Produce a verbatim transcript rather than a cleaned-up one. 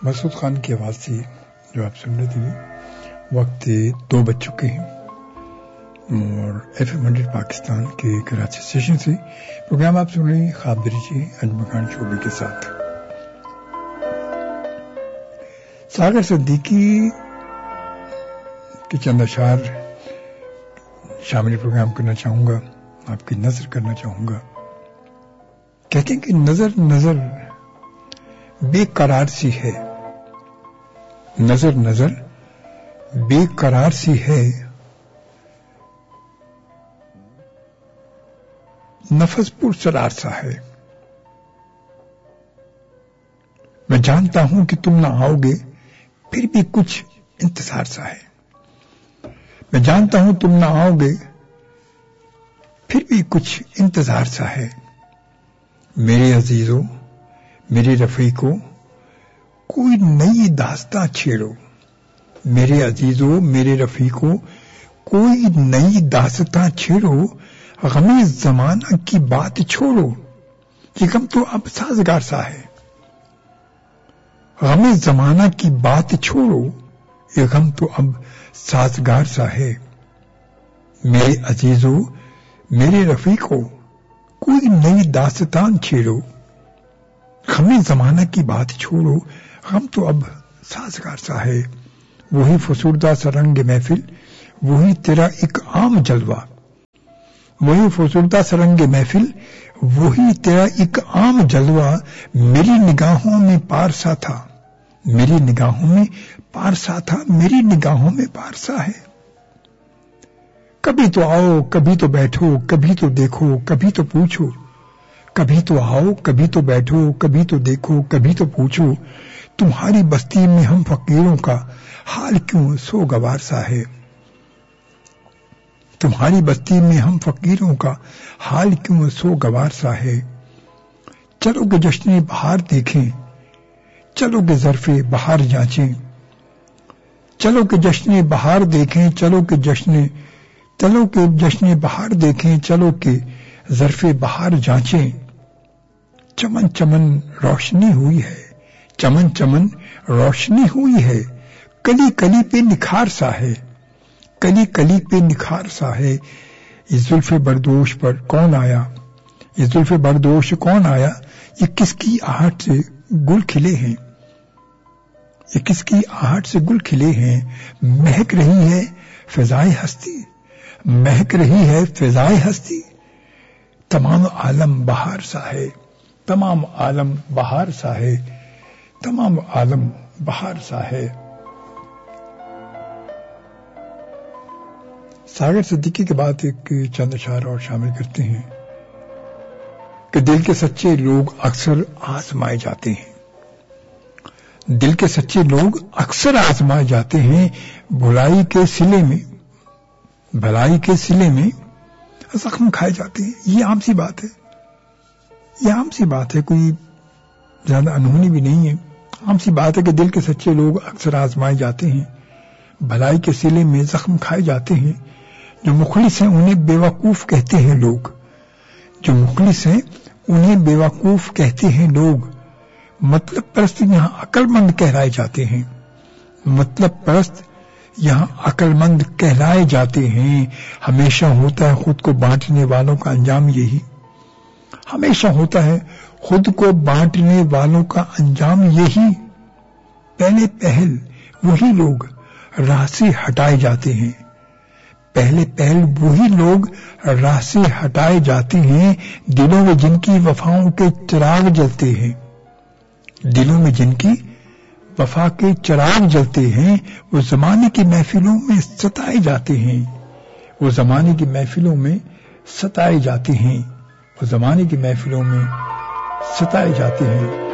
مسعود خان کی آواز تھی جو آپ سن رہے تھے. وقت دو بج چکے ہیں اور ایف ایم ہنڈریڈ پاکستان کے کراچی اسٹیشن سے پروگرام آپ سن رہے ہیں خواب دریچے انجم خان شعبے کے ساتھ. ساگر صدیقی کے چند اشعار شامل پروگرام کرنا چاہوں گا، آپ کی نظر کرنا چاہوں گا. کہتے ہیں کہ نظر نظر بے قرار سی ہے، نظر نظر بے قرار سی ہے، نفس پرسرار سا ہے. میں جانتا ہوں کہ تم نہ آؤ گے پھر بھی کچھ انتظار سا ہے. میں جانتا ہوں تم نہ آؤ گے پھر بھی کچھ انتظار سا ہے. میرے عزیزوں میرے رفیقوں کوئی نئی داستاں چھیڑو. میرے عزیزوں میرے رفیقوں کوئی نئی داستاں چھیڑو. غم زمانہ کی بات چھوڑو، یہ غم تو اب سازگار سا ہے. غم زمانہ کی بات چھوڑو، یہ غم تو اب سازگار سا ہے. میرے عزیزوں میرے رفیقوں کوئی نئی داستان چھیڑو. غم زمانہ کی بات چھوڑو، غم تو اب سازگار سا ہے. وہی فسردہ سرنگ محفل، وہی تیرا ایک عام جلوہ. وہی فسردہ سرنگ محفل، وہی تیرا ایک عام جلوہ. میری نگاہوں میں پارسا تھا، میری نگاہوں میں پارسا تھا، میری نگاہوں میں پارسا ہے. کبھی تو آؤ کبھی تو بیٹھو، کبھی تو دیکھو کبھی تو پوچھو. کبھی تو آؤ کبھی تو بیٹھو، کبھی تو دیکھو کبھی تو پوچھو. تمہاری بستی میں ہم فقیروں کا حال کیوں سوگوار سا ہے. تمہاری بستی میں ہم فقیروں کا حال کیوں سوگوار سا ہے. چلو کہ جشن بہار دیکھیں، چلو کہ ظرف بہار جانچیں. چلو کہ جشن بہار دیکھیں، چلو کہ جشن چلو کہ جشن بہار دیکھیں، چلو کہ ظرف بہار جانچیں. چمن چمن روشنی ہوئی ہے، چمن چمن روشنی ہوئی ہے. کلی کلی پہ نکھار سا ہے، کلی کلی پہ نکھار سا ہے. یہ زلف بردوش پر کون آیا، یہ زلف بردوش کون آیا. یہ کس کی آہٹ سے گل کھلے ہیں، یہ کس کی آہٹ سے گل کھلے ہیں. مہک رہی ہے فضائے ہستی، مہک رہی ہے فضائے ہستی. تمام عالم بہار سا ہے، تمام عالم بہار سا ہے، تمام عالم بہار سا ہے. ساگر صدیقی کے بعد ایک چند اشعار اور شامل کرتے ہیں کہ دل کے سچے لوگ اکثر آزمائے جاتے ہیں. دل کے سچے لوگ اکثر آزمائے جاتے ہیں. بھلائی کے سلے میں بھلائی کے سلے میں زخم کھائے جاتے ہیں. یہ عام سی بات ہے، یہ عام سی بات ہے، کوئی زیادہ انہونی بھی نہیں ہے. عام سی بات ہے کہ دل کے سچے لوگ اکثر آزمائے جاتے ہیں، بھلائی کے سلے میں زخم کھائے جاتے ہیں. جو مخلص ہیں انہیں بے وقوف کہتے ہیں لوگ، جو مخلص ہیں انہیں بے وقوف کہتے ہیں لوگ. مطلب پرست یہاں عقل مند کہلائے جاتے ہیں، مطلب پرست یہاں عقل مند کہلائے جاتے ہیں. ہمیشہ ہوتا ہے خود کو بانٹنے والوں کا انجام یہی، ہمیشہ ہوتا ہے خود کو بانٹنے والوں کا انجام یہی. پہلے پہل وہی لوگ راہ سے ہٹائے جاتے ہیں، پہلے پہل وہی لوگ راہ سے ہٹائے جاتے ہیں. دلوں میں جن کی وفاؤں کے چراغ جلتے ہیں، دلوں میں جن کی وفا کے چراغ جلتے ہیں، وہ زمانے کی محفلوں میں ستائے جاتے ہیں، وہ زمانے کی محفلوں میں ستائے جاتے ہیں، وہ زمانے کی محفلوں میں ستائے جاتے ہیں.